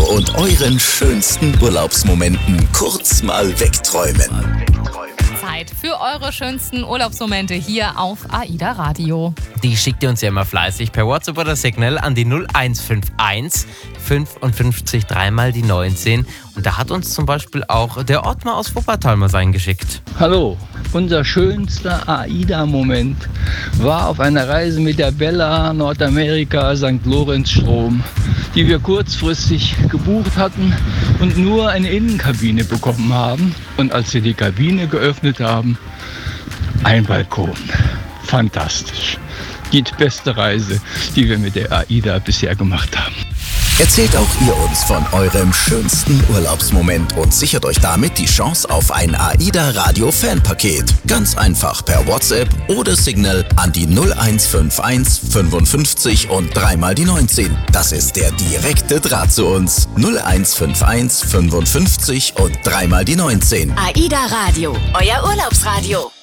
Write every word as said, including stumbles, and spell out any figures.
und euren schönsten Urlaubsmomenten kurz mal wegträumen. Zeit für eure schönsten Urlaubsmomente hier auf AIDA Radio. Die schickt ihr uns ja immer fleißig per WhatsApp oder Signal an die null eins fünf eins fünfundfünfzig dreimal die neunzehn. Und da hat uns zum Beispiel auch der Ottmar aus Wuppertal mal seinen geschickt. Hallo, unser schönster AIDA-Moment war auf einer Reise mit der Bella Nordamerika Sankt Lorenz Strom, die wir kurzfristig gebucht hatten und nur eine Innenkabine bekommen haben. Und als wir die Kabine geöffnet haben, ein Balkon. Fantastisch. Die beste Reise, die wir mit der AIDA bisher gemacht haben. Erzählt auch ihr uns von eurem schönsten Urlaubsmoment und sichert euch damit die Chance auf ein AIDA Radio Fanpaket. Ganz einfach per WhatsApp oder Signal an die null eins fünf eins fünfundfünfzig und dreimal die neunzehn. Das ist der direkte Draht zu uns. null eins fünf eins fünfundfünfzig und dreimal die neunzehn. AIDA Radio, euer Urlaubsradio.